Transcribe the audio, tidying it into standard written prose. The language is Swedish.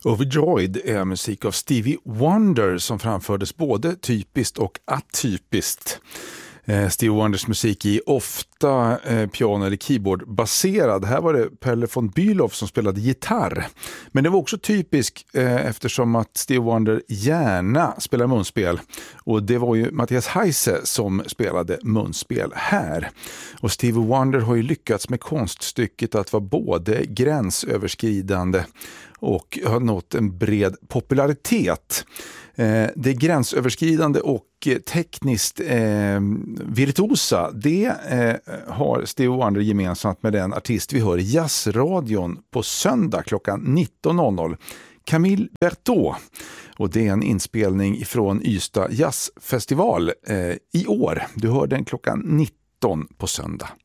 Overjoyed är musik av Stevie Wonder som framfördes både typiskt och atypiskt. Stevie Wonders musik är ofta piano- eller keyboardbaserad. Här var det Pelle von Bülow som spelade gitarr. Men det var också typisk eftersom att Stevie Wonder gärna spelar munspel. Och det var ju Matthias Heise som spelade munspel här. Och Stevie Wonder har ju lyckats med konststycket att vara både gränsöverskridande och har nått en bred popularitet. Det gränsöverskridande och tekniskt virtuosa, det har Stevie Wonder gemensamt med den artist vi hör i jazzradion på söndag klockan 19.00, Camille Berthaud. Och det är en inspelning från Ystad jazzfestival i år. Du hör den klockan 19 på söndag.